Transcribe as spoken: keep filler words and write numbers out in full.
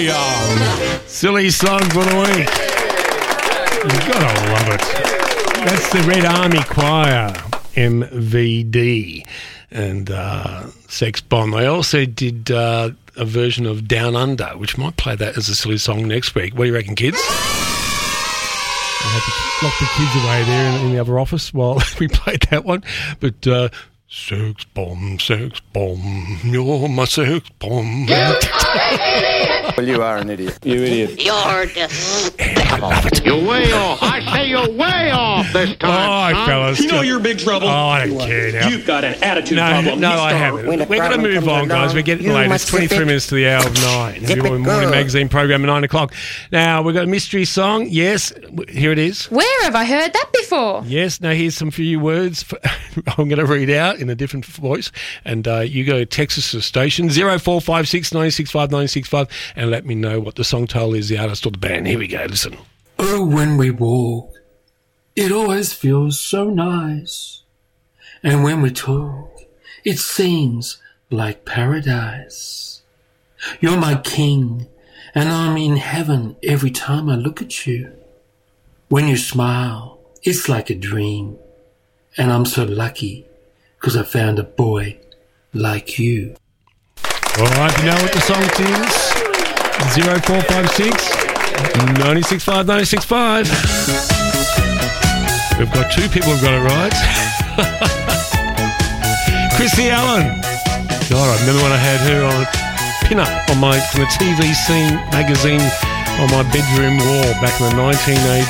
Silly song for the week. You've got to love it. That's the Red Army Choir, M V D, and uh, Sex Bomb. They also did uh, a version of Down Under, which might play that as a silly song next week. What do you reckon, kids? I had to lock the kids away there in, in the other office while we played that one. But uh, Sex Bomb, Sex Bomb, you're my Sex Bomb. Well, you are an idiot. You idiot. You're just... I love it. You're way off. I say you're way off this time. All right, fellas. You know you're in big trouble. Oh, I don't care now. You've got an attitude No, problem. no, You I start- haven't. When We're the going to move problem on, comes guys. along, We're getting you late. It's must twenty-three zip it. minutes to the hour of nine. Zip it Morning good. Magazine program at nine o'clock. Now, we've got a mystery song. Yes, w- here it is. Where have I heard that before? Yes, now here's some few words for, I'm going to read out in a different voice, and uh, you go text us to the station zero four five six nine six five nine six five and let me know what the song title is, the artist or the band. Here we go, listen. Oh, when we walk, it always feels so nice. And when we talk, it seems like paradise. You're my king, and I'm in heaven every time I look at you. When you smile, it's like a dream. And I'm so lucky, because I found a boy like you. All right, you know what the song is? zero four five six nine six five nine six five. We've got two people who've got it right. Chrissy Allen. God, I remember when I had her on a pin-up on my, from the T V Scene magazine on my bedroom wall back in the nineteen eighties.